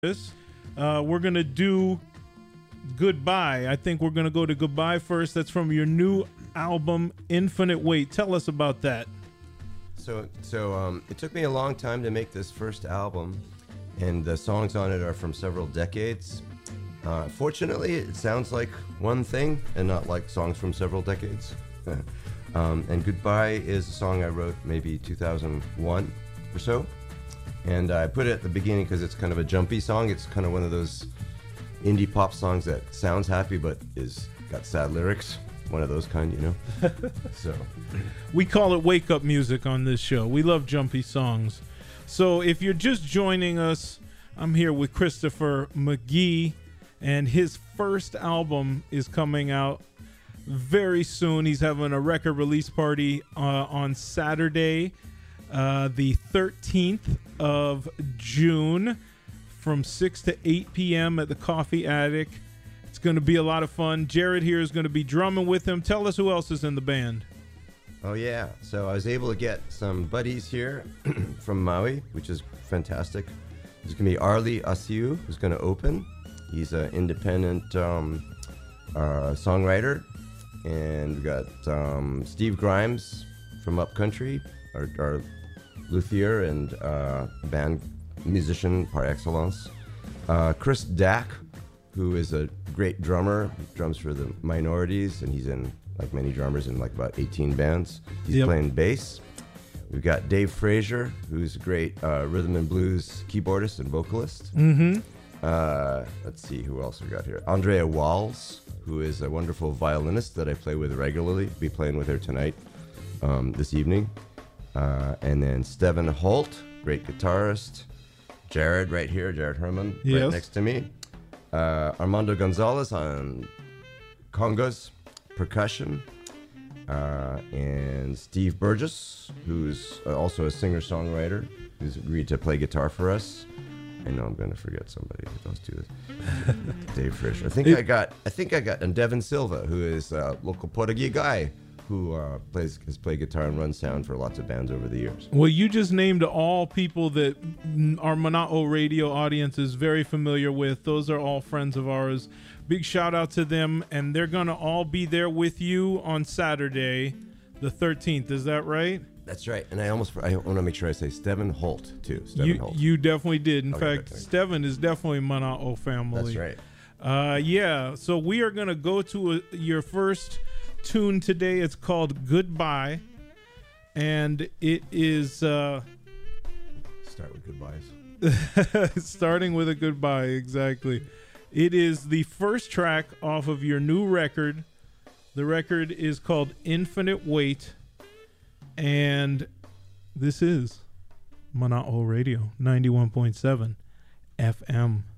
this. We're going to do Goodbye. I think we're going to go to Goodbye first. That's from your new album, Infinite Weight. Tell us about that. So it took me a long time to make this first album, and the songs on it are from several decades. Fortunately, it sounds like one thing and not like songs from several decades. And Goodbye is a song I wrote maybe 2001 or so. And I put it at the beginning because it's kind of a jumpy song. It's kind of one of those indie pop songs that sounds happy but is got sad lyrics. One of those kind, you know. So we call it wake up music on this show. We love jumpy songs. So if you're just joining us, I'm here with Christopher McGee, and his first album is coming out very soon. He's having a record release party on Saturday, the 13th of June, from 6 to 8 p.m. at the Coffee Attic. It's going to be a lot of fun. Jared here is going to be drumming with him. Tell us who else is in the band. Oh yeah, so I was able to get some buddies here from Maui, which is fantastic. There's going to be Arlie Asiu, who's going to open. He's an independent songwriter. And we got Steve Grimes from Upcountry, our luthier and band musician par excellence. Chris Dack, who is a great drummer, drums for the Minorities, and he's in, like many drummers, in like about 18 bands. He's playing bass. We've got Dave Frazier, who's a great rhythm and blues keyboardist and vocalist. Mm-hmm. Let's see who else we got here. Andrea Walls, who is a wonderful violinist that I play with regularly. Be playing with her tonight, this evening. And then Steven Holt, great guitarist. Jared right here, Jared Herman, right next to me. Armando Gonzalez on congas, percussion. And Steve Burgess, who's also a singer-songwriter, who's agreed to play guitar for us. I know I'm going to forget somebody. Let's do this. Dave Fisher. I think I got, and Devin Silva, who is a local Portuguese guy who has played guitar and run sound for lots of bands over the years. Well, you just named all people that our Mana'o radio audience is very familiar with. Those are all friends of ours. Big shout out to them, and they're going to all be there with you on Saturday, the 13th. Is that right? That's right. And I want to make sure I say Steven Holt, too. Holt. You definitely did. In fact, Steven is definitely Mana'o family. That's right. Yeah. So we are going to go to your first tune today. It's called Goodbye. And it is... Start with goodbyes. Starting with a goodbye, exactly. It is the first track off of your new record. The record is called Infinite Weight. And this is Mana'o Radio, 91.7 FM.